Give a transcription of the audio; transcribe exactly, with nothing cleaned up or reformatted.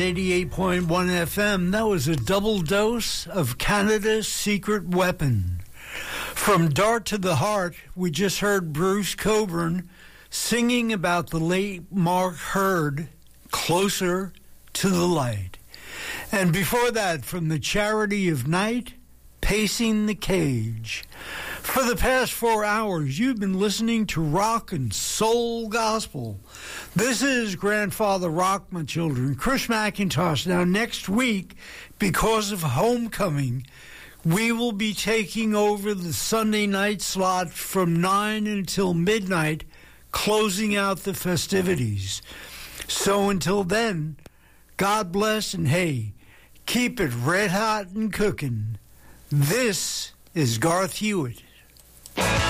eighty-eight point one F M. That was a double dose of Canada's Secret Weapon. From Dart to the Heart, we just heard Bruce Cockburn singing about the late Mark Hurd, Closer to the Light. And before that, from the Charity of Night, Pacing the Cage. For the past four hours, you've been listening to rock and soul gospel. This is Grandfather Rock, my children, Chris McIntosh. Now, next week, because of homecoming, we will be taking over the Sunday night slot from nine until midnight, closing out the festivities. So until then, God bless, and hey, keep it red hot and cooking. This is Garth Hewitt.